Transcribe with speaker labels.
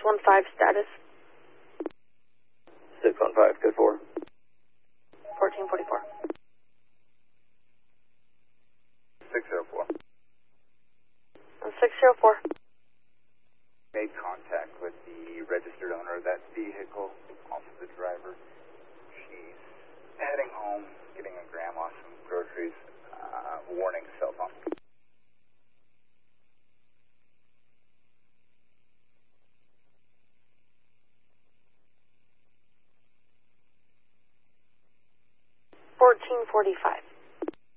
Speaker 1: 615 status.
Speaker 2: 615, good for.
Speaker 1: 1444.
Speaker 3: 604.
Speaker 1: 604.
Speaker 3: Made contact with the registered owner of that vehicle, also the driver. She's heading home, getting her grandma some groceries. Warning, cell phone.
Speaker 1: $14.45.